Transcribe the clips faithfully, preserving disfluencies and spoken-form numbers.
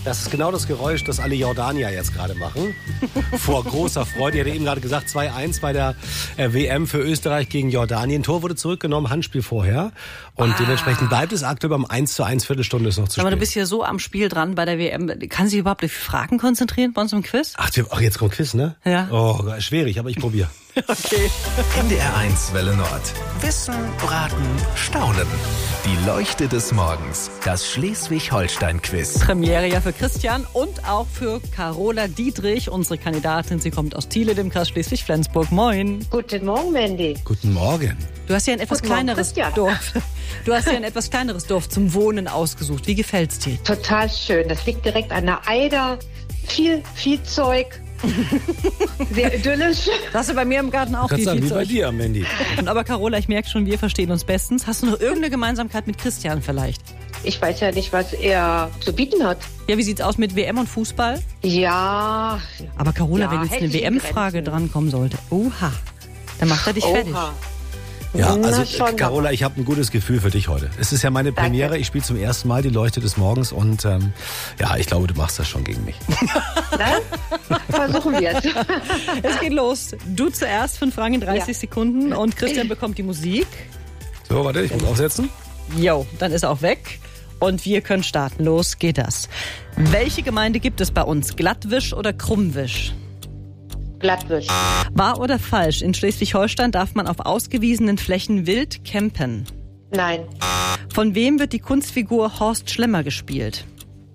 Das ist genau das Geräusch, das alle Jordanier jetzt gerade machen. Vor großer Freude. Ich hatte eben gerade gesagt, zwei eins bei der äh, W M für Österreich gegen Jordanien. Tor wurde zurückgenommen, Handspiel vorher. Und ah. dementsprechend bleibt es aktuell beim eins zu eins, Viertelstunde ist noch zu spielen. Aber du bist hier so am Spiel dran bei der W M. Kann sich überhaupt auf Fragen konzentrieren bei uns im Quiz? Ach, ach jetzt kommt Quiz, ne? Ja. Oh, schwierig, aber ich probiere. Okay. N D R eins Welle Nord. Wissen, raten, staunen. Die Leuchte des Morgens. Das Schleswig-Holstein-Quiz. Premiere ja für Christian und auch für Carola Dietrich, unsere Kandidatin. Sie kommt aus Thiele, dem Kreis Schleswig-Flensburg. Moin. Guten Morgen, Mandy. Guten Morgen. Du hast ja ein etwas Guten Morgen, kleineres Christian. Dorf. Du hast ja ein etwas kleineres Dorf zum Wohnen ausgesucht. Wie gefällt's dir? Total schön. Das liegt direkt an der Eider. Viel, viel Zeug. Sehr idyllisch. Das hast du bei mir im Garten auch Kannst viel, sagen, viel wie Zeug. bei dir, Mandy. Aber Carola, ich merke schon, wir verstehen uns bestens. Hast du noch irgendeine Gemeinsamkeit mit Christian vielleicht? Ich weiß ja nicht, was er zu bieten hat. Ja, wie sieht's aus mit W M und Fußball? Ja. Aber Carola, Ja, wenn jetzt eine hässliche W M-Frage Grenzen. drankommen sollte, oha, dann macht er dich Oha. fertig. Ja, Na, also schon Carola, noch. ich habe ein gutes Gefühl für dich heute. Es ist ja meine Danke. Premiere. Ich spiele zum ersten Mal die Leuchte des Morgens und ähm, ja, ich glaube, du machst das schon gegen mich. Na? Versuchen wir es. Es geht los. Du zuerst, fünf Fragen in dreißig Ja. Sekunden und Christian bekommt die Musik. So, warte, ich muss aufsetzen. Jo, dann ist er auch weg. Und wir können starten. Los geht das. Welche Gemeinde gibt es bei uns? Glattwisch oder Krummwisch? Glattwisch. Wahr oder falsch? In Schleswig-Holstein darf man auf ausgewiesenen Flächen wild campen. Nein. Von wem wird die Kunstfigur Horst Schlemmer gespielt?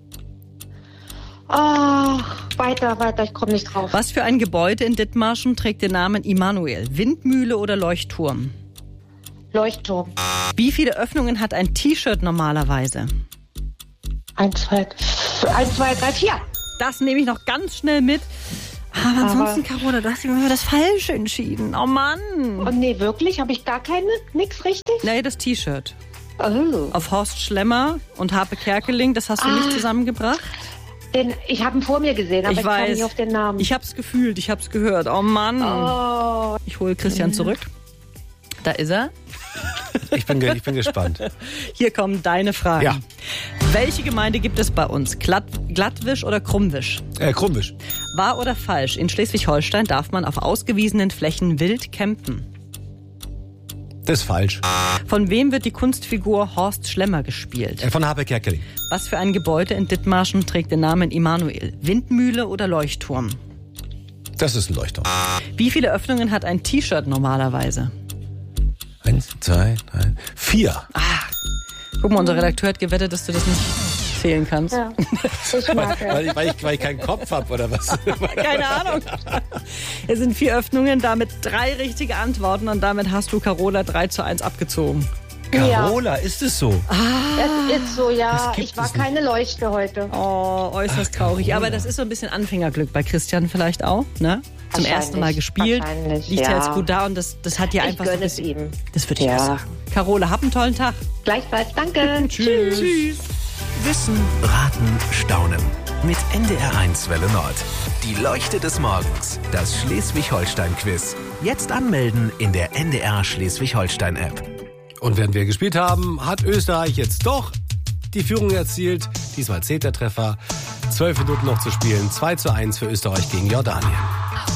Oh, weiter, weiter. Ich komme nicht drauf. Was für ein Gebäude in Dithmarschen trägt den Namen Immanuel? Windmühle oder Leuchtturm? Leuchtturm. Wie viele Öffnungen hat ein T-Shirt normalerweise? Eins, zwei, eins, zwei, drei, vier. Das nehme ich noch ganz schnell mit. Aber ansonsten, Carola, du hast immer das Falsche entschieden. Oh Mann. Oh nee, wirklich? Habe ich gar keine? Nix richtig? Nee, das T-Shirt. Oh. Auf Horst Schlemmer und Harpe Kerkeling, das hast du Ah. nicht zusammengebracht? Den, ich habe ihn vor mir gesehen, aber Ich ich, komme weiß. nicht auf den Namen. Ich hab's gefühlt, ich hab's gehört. Oh Mann. oh. Ich hole Christian zurück. Da ist er. Ich bin, ge- ich bin gespannt. Hier kommen deine Fragen. Ja. Welche Gemeinde gibt es bei uns? Glatt, Glattwisch oder Krummwisch? Äh, Krummwisch. Wahr oder falsch? In Schleswig-Holstein darf man auf ausgewiesenen Flächen wild campen. Das ist falsch. Von wem wird die Kunstfigur Horst Schlemmer gespielt? Äh, von Harpe Kerkeling. Was für ein Gebäude in Dithmarschen trägt den Namen Immanuel? Windmühle oder Leuchtturm? Das ist ein Leuchtturm. Wie viele Öffnungen hat ein T-Shirt normalerweise? Eins, zwei, drei, vier. Guck mal, unser Redakteur hat gewettet, dass du das nicht zählen kannst. Ja. Ich mag Weil es. ich, weil, ich, weil ich keinen Kopf habe oder was? Keine Ahnung. Es sind vier Öffnungen, damit drei richtige Antworten und damit hast du Carola drei zu eins abgezogen. Carola, ist es so? Es ist so, ja. Das gibt Ich war es nicht. keine Leuchte heute. Oh, äußerst traurig. Aber das ist so ein bisschen Anfängerglück bei Christian vielleicht auch, ne? Zum Wahrscheinlich, ersten Mal gespielt. wahrscheinlich, Liegt ja ja. jetzt gut da und das, das hat dir Ich einfach so ein gönne es bisschen... ihm. Das würde ich Ja. auch sagen. Carola, hab einen tollen Tag. Gleichfalls, danke. Tschüss. Tschüss. Wissen, raten, staunen. Mit N D R eins Welle Nord. Die Leuchte des Morgens. Das Schleswig-Holstein-Quiz. Jetzt anmelden in der N D R Schleswig-Holstein-App. Und während wir gespielt haben, hat Österreich jetzt doch die Führung erzielt. Diesmal zählt der Treffer. Zwölf Minuten noch zu spielen. zwei zu eins für Österreich gegen Jordanien.